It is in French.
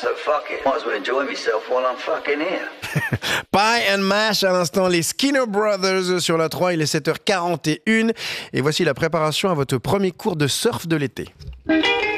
So fuck it. Might as well enjoy myself while I'm fucking here. Pie and Mash, à l'instant, les Skinner Brothers sur la 3, il est 7h41. Et voici la préparation à votre premier cours de surf de l'été.